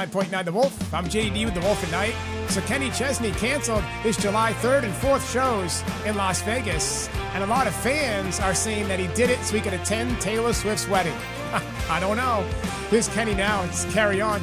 99.9 The Wolf. I'm JD with The Wolf at Night. So Kenny Chesney canceled his July 3rd and 4th shows in Las Vegas. And a lot of fans are saying that he did it so he could attend Taylor Swift's wedding. I don't know. Here's Kenny now. It's Carry On.